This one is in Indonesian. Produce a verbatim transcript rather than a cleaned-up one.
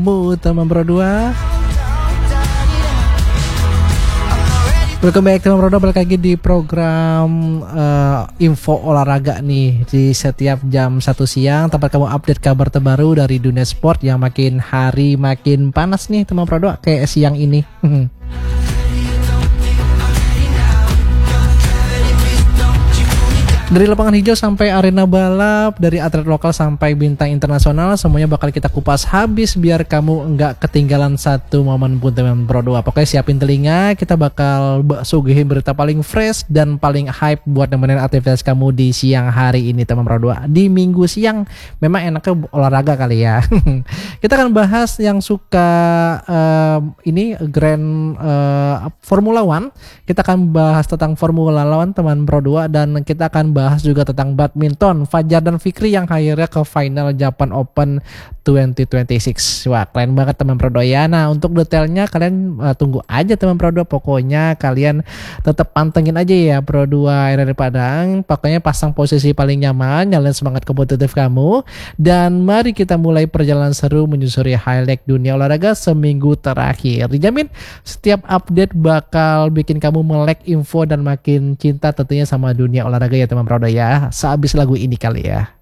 Bu teman Pro dua. Welcome back teman Pro dua, balik lagi di program uh, info olahraga nih di setiap jam satu siang, tempat kamu update kabar terbaru dari dunia sport yang makin hari makin panas nih teman Pro dua kayak siang ini. Dari lapangan hijau sampai arena balap, dari atlet lokal sampai bintang internasional, semuanya bakal kita kupas habis biar kamu nggak ketinggalan satu momen pun teman Pro dua. Pokoknya siapin telinga, kita bakal suguhin berita paling fresh dan paling hype buat nemenin aktivitas kamu di siang hari ini teman Pro dua. Di minggu siang memang enaknya olahraga kali ya. Kita akan bahas yang suka uh, ini Grand uh, Formula One. Kita akan bahas tentang Formula One teman Pro dua, dan kita akan bahas bahas juga tentang badminton Fajar dan Fikri yang akhirnya ke final Japan Open dua ribu dua puluh enam. Wah, keren banget teman Pro dua ya. Nah, untuk detailnya kalian uh, tunggu aja teman Pro dua. Pokoknya kalian tetap pantengin aja ya Pro dua R R Padang. Pokoknya pasang posisi paling nyaman, nyalain semangat kompetitif kamu, dan mari kita mulai perjalanan seru menyusuri highlight dunia olahraga seminggu terakhir. Dijamin setiap update bakal bikin kamu melek info dan makin cinta tentunya sama dunia olahraga ya teman Pro dua ya. Sehabis lagu ini kali ya.